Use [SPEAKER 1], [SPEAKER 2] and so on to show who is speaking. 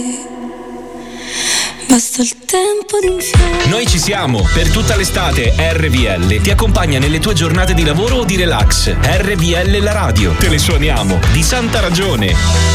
[SPEAKER 1] Basta il tempo di un fiore.
[SPEAKER 2] Noi ci siamo. Per tutta l'estate RVL ti accompagna nelle tue giornate di lavoro o di relax. RVL la radio. Te le suoniamo. Di santa ragione.